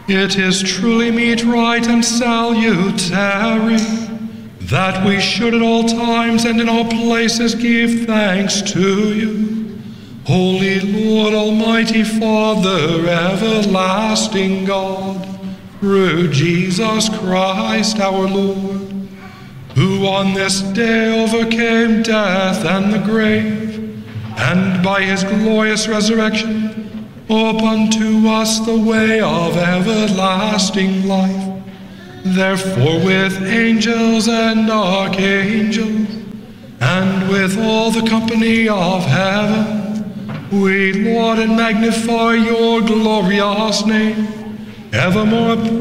It is truly meet, right, and salutary that we should at all times and in all places give thanks to you, Holy Lord, Almighty Father, everlasting God, through Jesus Christ our Lord, who on this day overcame death and the grave, and by his glorious resurrection opened to us the way of everlasting life. Therefore, with angels and archangels, and with all the company of heaven, we laud and magnify your glorious name, evermore